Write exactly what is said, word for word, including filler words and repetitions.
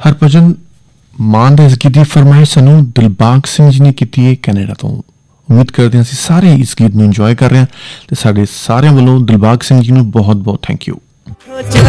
ਹਰਭਜਨ ਮਾਨ ਦੇ ਇਸ ਗੀਤ ਦੀ ਫਰਮਾਇਸ਼ ਸਾਨੂੰ ਦਿਲਬਾਗ ਸਿੰਘ ਜੀ ਨੇ ਕੀਤੀ ਹੈ ਕੈਨੇਡਾ ਤੋਂ। ਉਮੀਦ ਕਰਦੇ ਹਾਂ ਅਸੀਂ ਸਾਰੇ ਇਸ ਗੀਤ ਨੂੰ ਇੰਜੋਏ ਕਰ ਰਹੇ ਹਾਂ ਤੇ ਸਾਡੇ ਸਾਰਿਆਂ ਵੱਲੋਂ ਦਿਲਬਾਗ ਸਿੰਘ ਜੀ ਨੂੰ ਬਹੁਤ ਬਹੁਤ ਥੈਂਕ ਯੂ।